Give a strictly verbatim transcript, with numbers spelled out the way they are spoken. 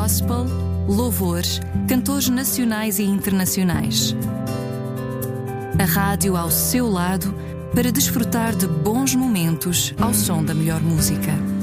gospel, louvor, cantores nacionais e internacionais. A rádio ao seu lado para desfrutar de bons momentos ao som da melhor música.